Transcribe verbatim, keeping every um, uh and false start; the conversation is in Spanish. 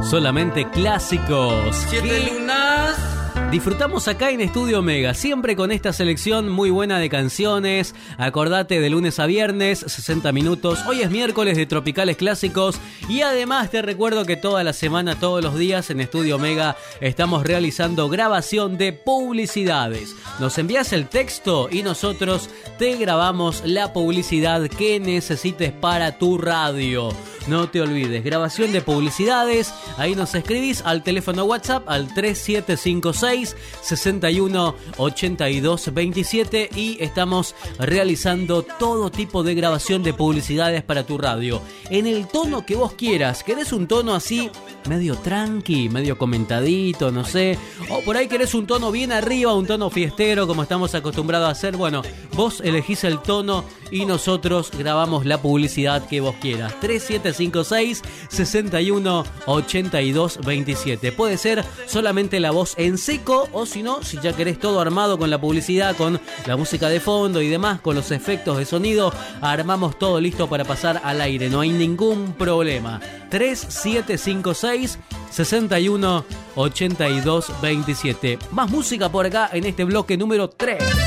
Solamente clásicos. Siete lunas. Disfrutamos acá en Estudio Omega, siempre con esta selección muy buena de canciones. Acordate, de lunes a viernes, sesenta minutos. Hoy es miércoles de Tropicales Clásicos. Y además te recuerdo que toda la semana, todos los días en Estudio Omega estamos realizando grabación de publicidades. Nos envías el texto y nosotros te grabamos la publicidad que necesites para tu radio. No te olvides, grabación de publicidades. Ahí nos escribís al teléfono WhatsApp al tres siete cinco seis, seis uno ocho dos dos siete y estamos realizando todo tipo de grabación de publicidades para tu radio. En el tono que vos quieras. ¿Querés un tono así medio tranqui, medio comentadito, no sé? O por ahí querés un tono bien arriba, un tono fiestero como estamos acostumbrados a hacer. Bueno, vos elegís el tono y nosotros grabamos la publicidad que vos quieras. tres siete cinco seis, seis uno ocho dos dos siete. Puede ser solamente la voz en seco, o si no, si ya querés todo armado con la publicidad, con la música de fondo y demás, con los efectos de sonido, armamos todo listo para pasar al aire. No hay ningún problema. tres siete cinco seis, seis uno ocho dos dos siete. Más música por acá en este bloque número tres.